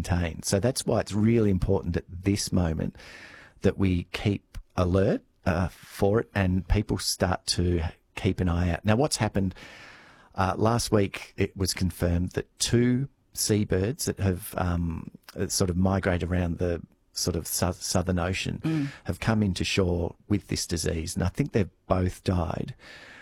contained. So that's why it's really important at this moment that we keep alert for it and people start to keep an eye out. Now, what's happened last week, it was confirmed that 2 seabirds that have sort of migrated around the sort of Southern Ocean have come into shore with this disease, and I think they've both died.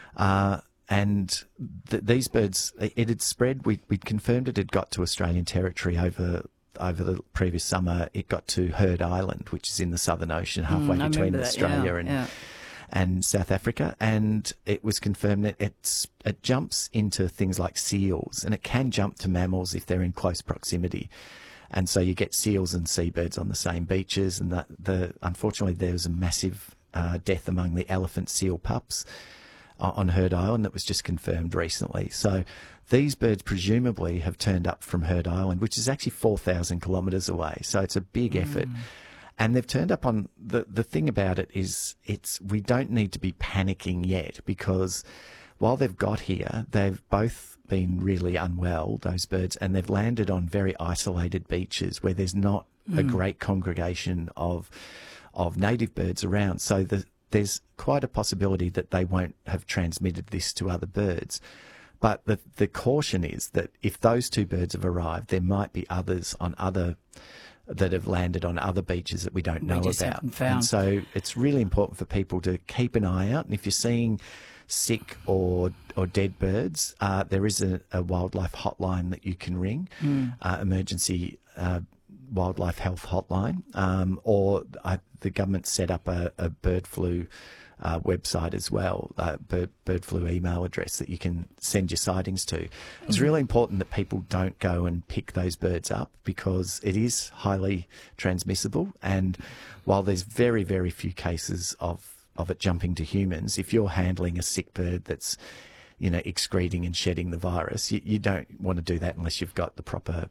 And these birds, it had spread. We'd confirmed it had got to Australian territory over the previous summer. It got to Heard Island, which is in the Southern Ocean, halfway between Australia and South Africa. And it was confirmed that it jumps into things like seals, and it can jump to mammals if they're in close proximity. And so you get seals and seabirds on the same beaches. And unfortunately, there was a massive death among the elephant seal pups on Heard Island that was just confirmed recently. So these birds presumably have turned up from Heard Island, which is actually 4,000 kilometres away. So it's a big effort. And they've turned up on the thing about it is we don't need to be panicking yet, because while they've got here, they've both been really unwell, those birds, and they've landed on very isolated beaches where there's not a great congregation of native birds around. So there's quite a possibility that they won't have transmitted this to other birds. But the caution is that if those 2 birds have arrived, there might be others that have landed on other beaches that we don't know about. And so it's really important for people to keep an eye out. And if you're seeing sick or dead birds, there is a wildlife hotline that you can ring, emergency wildlife health hotline, or the government set up a bird flu website as well, bird flu email address that you can send your sightings to. It's really important that people don't go and pick those birds up, because it is highly transmissible. And while there's very, very few cases of it jumping to humans, if you're handling a sick bird that's, excreting and shedding the virus, you don't want to do that unless you've got the proper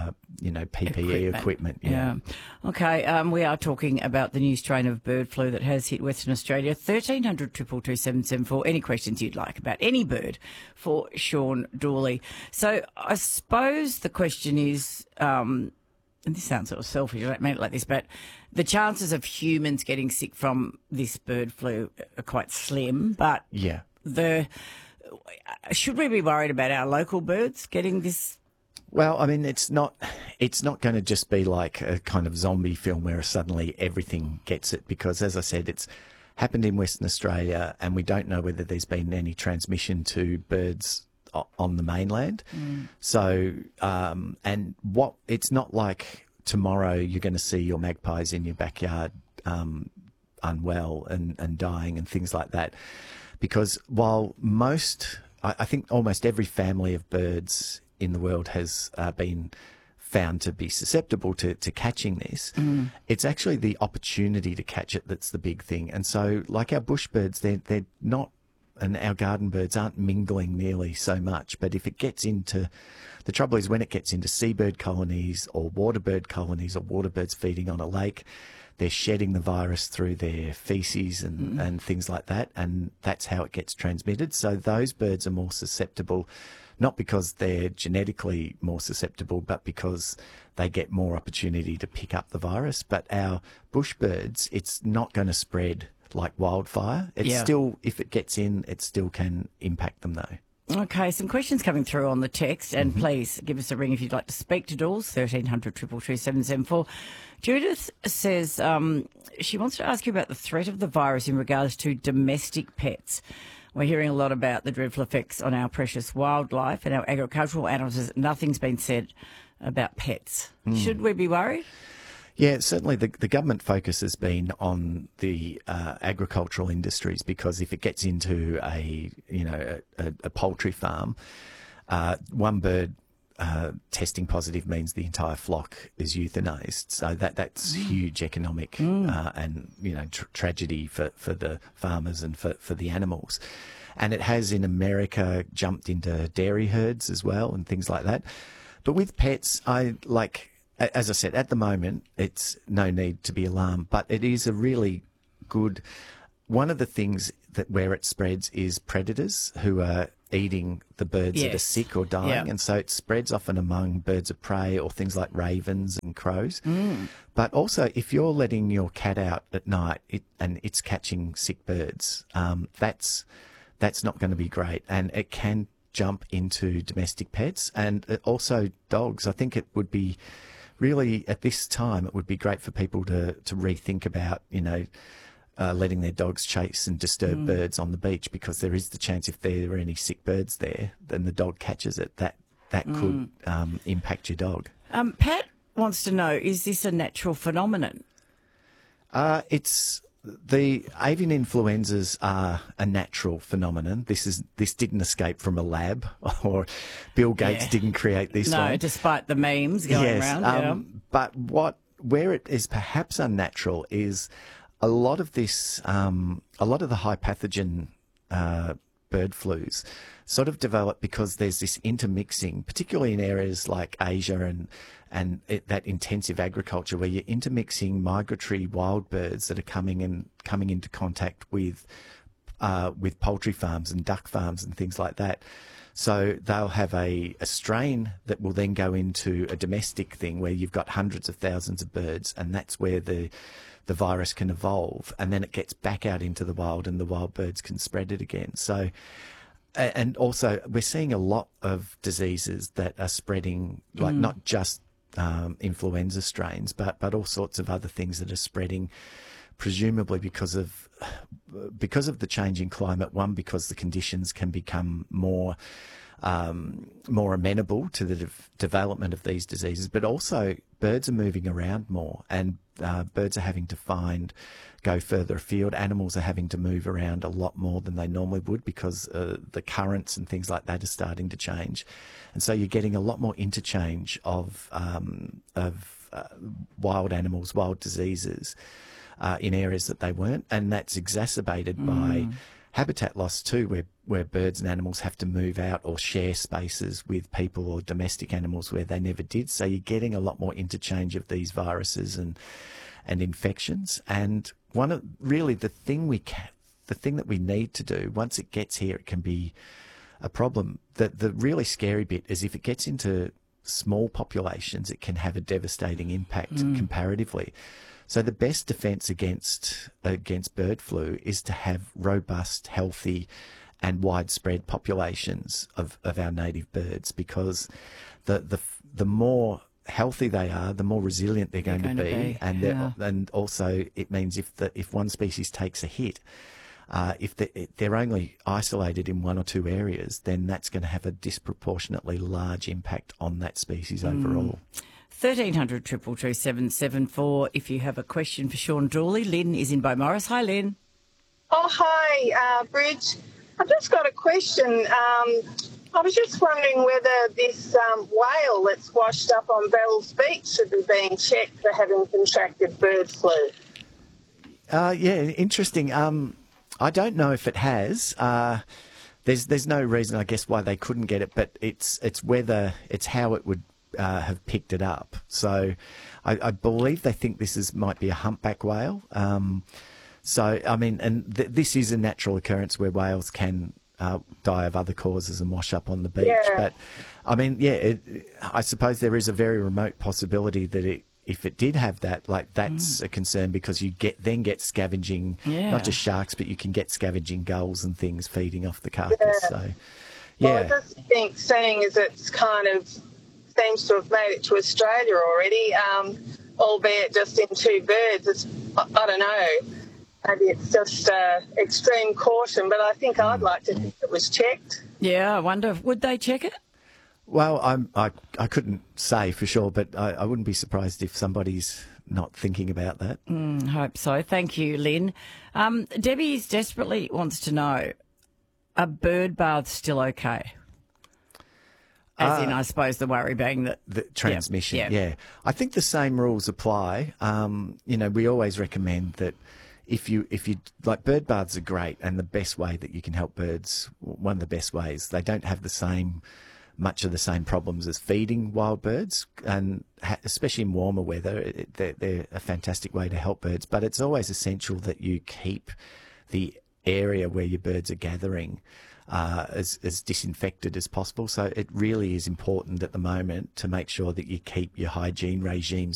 PPE equipment. Yeah. Okay. We are talking about the new strain of bird flu that has hit Western Australia. 1300 222 774. Any questions you'd like about any bird for Sean Dawley. So I suppose the question is, and this sounds sort of selfish, I don't mean it like this, but the chances of humans getting sick from this bird flu are quite slim. But should we be worried about our local birds getting this? Well, I mean, it's not going to just be like a kind of zombie film where suddenly everything gets it, because, as I said, it's happened in Western Australia, and we don't know whether there's been any transmission to birds on the mainland. So, it's not like tomorrow you're going to see your magpies in your backyard unwell and dying and things like that, because while I think almost every family of birds in the world has been found to be susceptible to catching this, it's actually the opportunity to catch it that's the big thing. And so, like our bush birds, they're not, and our garden birds aren't mingling nearly so much. But if it gets into, the trouble is when it gets into seabird colonies or waterbird colonies or waterbirds feeding on a lake, they're shedding the virus through their feces and things like that, and that's how it gets transmitted. So those birds are more susceptible, not because they're genetically more susceptible, but because they get more opportunity to pick up the virus. But our bush birds, it's not going to spread like wildfire. It's still, if it gets in, it still can impact them though. Okay, some questions coming through on the text, and please give us a ring if you'd like to speak to Dawes, 1300 222 774. Judith says she wants to ask you about the threat of the virus in regards to domestic pets. We're hearing a lot about the dreadful effects on our precious wildlife and our agricultural animals. Nothing's been said about pets. Should we be worried? Yeah, certainly the government focus has been on the agricultural industries, because if it gets into a poultry farm, one bird testing positive means the entire flock is euthanized. So that's huge economic and tragedy for the farmers and for the animals. And it has in America jumped into dairy herds as well and things like that. But with pets, as I said, at the moment, it's no need to be alarmed, but it is a really good. One of the things where it spreads is predators who are eating the birds that are Yes. sick or dying, Yeah. and so it spreads often among birds of prey or things like ravens and crows. But also, if you're letting your cat out at night and it's catching sick birds, that's not going to be great, and it can jump into domestic pets and also dogs. I think it would be really, at this time, it would be great for people to rethink about, letting their dogs chase and disturb birds on the beach, because there is the chance, if there are any sick birds there, then the dog catches it, that could impact your dog. Pat wants to know, is this a natural phenomenon? It's the avian influenzas are a natural phenomenon. This didn't escape from a lab, or Bill Gates Yeah. didn't create this No, one. despite the memes going around. But where it is perhaps unnatural is a lot of this, a lot of the high pathogen bird flus sort of develop because there's this intermixing, particularly in areas like Asia and that intensive agriculture, where you're intermixing migratory wild birds that are coming into contact with poultry farms and duck farms and things like that. So they'll have a strain that will then go into a domestic thing where you've got hundreds of thousands of birds, and that's where the virus can evolve, and then it gets back out into the wild and the wild birds can spread it again. So, and also we're seeing a lot of diseases that are spreading, like not just influenza strains, but all sorts of other things that are spreading, presumably because of the changing climate. One, because the conditions can become more amenable to the development of these diseases, but also birds are moving around more, and birds are having to go further afield. Animals are having to move around a lot more than they normally would, because the currents and things like that are starting to change, and so you're getting a lot more interchange of wild animals, wild diseases in areas that they weren't, and that's exacerbated by habitat loss too, where birds and animals have to move out or share spaces with people or domestic animals where they never did. So you're getting a lot more interchange of these viruses and infections. And the thing that we need to do, once it gets here, it can be a problem. The really scary bit is if it gets into small populations, it can have a devastating impact comparatively. So the best defence against bird flu is to have robust, healthy and widespread populations of our native birds, because the more healthy they are, the more resilient they're going to be. And also it means if one species takes a hit, if they're only isolated in one or two areas, then that's going to have a disproportionately large impact on that species overall. 1300 222 774 if you have a question for Sean Dawley. Lynn is in Beaumaris. Hi, Lynn. Oh, hi, Bridge. I've just got a question. I was just wondering whether this whale that's washed up on Bell's Beach should be being checked for having contracted bird flu. Yeah, interesting. I don't know if it has. There's no reason, I guess, why they couldn't get it, but it's how it would have picked it up. So I believe they think might be a humpback whale. So, I mean, and this is a natural occurrence where whales can die of other causes and wash up on the beach. Yeah. But, I mean, I suppose there is a very remote possibility that if it did have that, like, that's a concern, because you then get scavenging, not just sharks, but you can get scavenging gulls and things feeding off the carcass. Yeah. So, Well, I just think, seeing as it's kind of seems to have made it to Australia already, albeit just in two birds, I don't know. Maybe it's just extreme caution, but I think I'd like to think it was checked. Yeah, I wonder, would they check it? Well, I couldn't say for sure, but I wouldn't be surprised if somebody's not thinking about that. Hope so. Thank you, Lynn. Debbie desperately wants to know, are bird baths still okay? As in, I suppose, the worry being that the transmission. Yeah. I think the same rules apply. We always recommend that if you like, bird baths are great, and the best way that you can help birds, one of the best ways, they don't have much of the same problems as feeding wild birds, and especially in warmer weather, they're a fantastic way to help birds. But it's always essential that you keep the area where your birds are gathering as disinfected as possible. So it really is important at the moment to make sure that you keep your hygiene regimes